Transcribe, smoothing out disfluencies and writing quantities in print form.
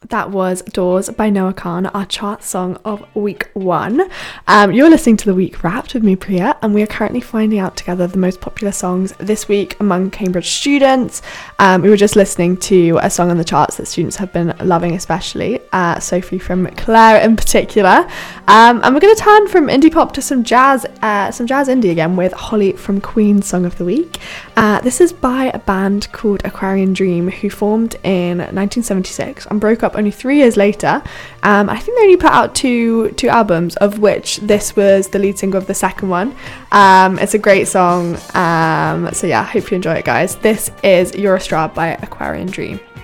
That was Doors by Noah Khan, our chart song of week 1. You're listening to The Week Wrapped with me, Priya, and we are currently finding out together the most popular songs this week among Cambridge students. We were just listening to a song on the charts that students have been loving, especially Sophie from Clare in particular. And we're going to turn from indie pop to some jazz indie again with Holly from Queen's Song of the Week. This is by a band called Aquarian Dream, who formed in 1976 and broke up only 3 years later. I think they only put out two albums, of which this was the lead single of the second one. It's a great song, so yeah, hope you enjoy it, guys. This is You're a Star by Aquarian Dream.